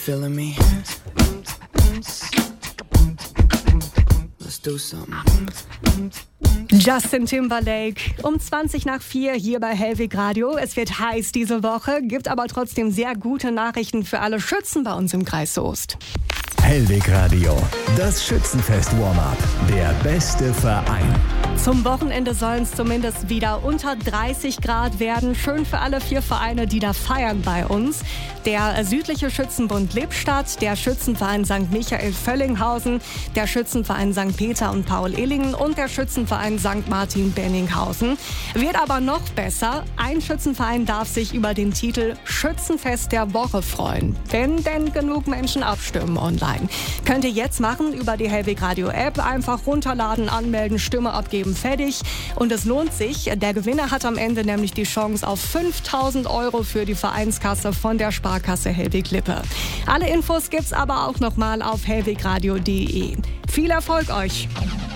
feeling me? Let's do something. Justin Timberlake um 4:20 hier bei Hellweg Radio. Es wird heiß diese Woche, gibt aber trotzdem sehr gute Nachrichten für alle Schützen bei uns im Kreis Soest. Hellweg Radio, das Schützenfest Warm-Up, der beste Verein. Zum Wochenende sollen es zumindest wieder unter 30 Grad werden. Schön für alle 4 Vereine, die da feiern bei uns. Der Südliche Schützenbund Lippstadt, der Schützenverein St. Michael Völlinghausen, der Schützenverein St. Peter und Paul Illingen und der Schützenverein St. Martin Benninghausen. Wird aber noch besser. Ein Schützenverein darf sich über den Titel Schützenfest der Woche freuen. Wenn denn genug Menschen abstimmen online. Könnt ihr jetzt machen über die Hellweg Radio App. Einfach runterladen, anmelden, Stimme abgeben, fertig. Und es lohnt sich. Der Gewinner hat am Ende nämlich die Chance auf 5.000 € für die Vereinskasse von der Sparkasse Hellweg-Lippe. Alle Infos gibt's aber auch nochmal auf hellwegradio.de. Viel Erfolg euch!